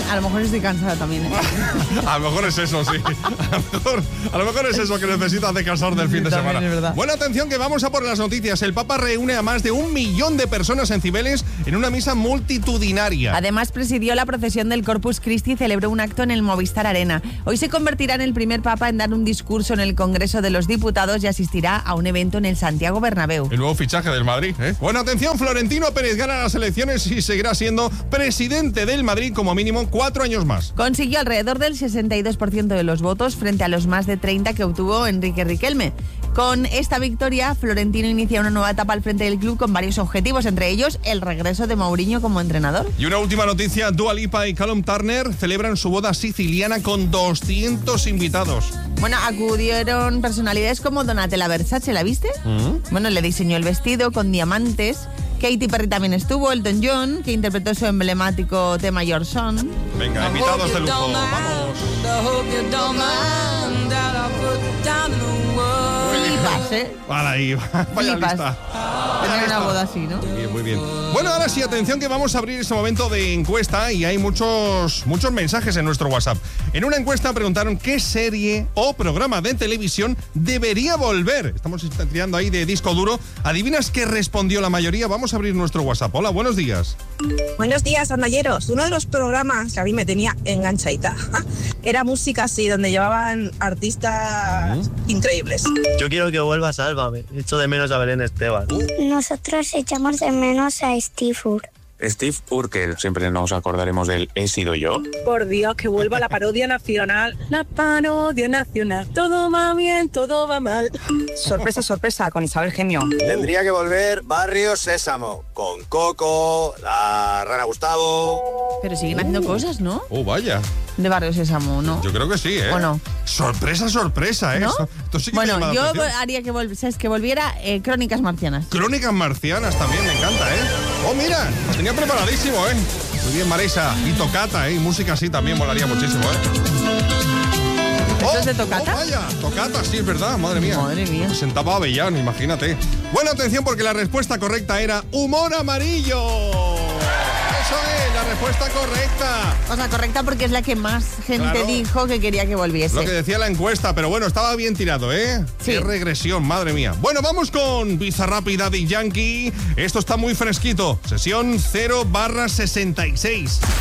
A lo mejor estoy cansada también. A lo mejor es eso, sí. A lo mejor es eso que necesitas descansar del fin de semana. Es verdad. Buena atención que vamos a por las noticias. El Papa reúne a más de 1 millón de personas en Cibeles en una misa multitudinaria. Además, presidió la procesión del Corpus Christi y celebró un acto en el Movistar Arena. Hoy se convertirá en el primer papa en dar un discurso en el Congreso de los Diputados y asistirá a un evento en el Santiago Bernabéu. El nuevo fichaje del Madrid, ¿eh? Buena atención, Florentino Pérez gana las elecciones y seguirá siendo presidente del Madrid como mínimo 4 años más. Consiguió alrededor del 62% de los votos frente a los más de 30 que obtuvo Enrique Riquelme. Con esta victoria, Florentino inicia una nueva etapa al frente del club con varios objetivos, entre ellos el regreso de Mourinho como entrenador. Y una última noticia, Dua Lipa y Callum Turner celebran su boda siciliana con 200 invitados. Bueno, acudieron personalidades como Donatella Versace, ¿la viste? Bueno, le diseñó el vestido con diamantes. Katy Perry también estuvo, Elton John, que interpretó su emblemático tema Your Son. Venga, invitados de lujo, vamos. Flipas, ¿eh? Vale, ahí, vaya Flipas. lista. Tener una boda así, ¿no? Bien, muy bien. Bueno, ahora sí, atención que vamos a abrir este momento de encuesta y hay muchos mensajes en nuestro WhatsApp. En una encuesta preguntaron qué serie o programa de televisión debería volver. Estamos tirando ahí de disco duro. ¿Adivinas qué respondió la mayoría? Vamos a abrir nuestro WhatsApp. Hola, buenos días. Buenos días, andalleros. Uno de los programas que a mí me tenía enganchadita era música así, donde llevaban artistas increíbles. Yo quiero que vuelva Sálvame. Echo de menos a Belén Esteban. Nosotros echamos de menos a Steve Urkel. Steve Urkel, siempre nos acordaremos del He sido yo. Por Dios, que vuelva la parodia nacional. La parodia nacional. Todo va bien, todo va mal. Sorpresa, sorpresa, con Isabel Gemio. Tendría que volver Barrio Sésamo, con Coco, la Rana Gustavo. Pero siguen haciendo cosas, ¿no? Oh, vaya. De Barrio Sésamo, ¿no? Yo creo que sí, ¿eh? ¿O no? Sorpresa, sorpresa, ¿eh? ¿No? Esto sí que Bueno, me llama la yo atención. haría que volviera Crónicas Marcianas. Crónicas marcianas también, me encanta, ¿eh? Oh, mira, lo tenía preparadísimo, ¿eh? Muy bien, Marisa. Y tocata, ¿eh? Y música así también molaría muchísimo, ¿eh? ¿Esto es de tocata? Oh, vaya, tocata, sí, es verdad, madre mía. Madre mía. Presentaba a Avellano, imagínate. Bueno, atención, porque la respuesta correcta era humor amarillo. Eso es, la respuesta correcta. O sea, correcta porque es la que más gente Claro. dijo que quería que volviese. Lo que decía la encuesta, pero bueno, estaba bien tirado, ¿eh? Sí. Qué regresión, madre mía. Bueno, vamos con Bizarrap y Daddy Yankee. Esto está muy fresquito. Sesión 0/66.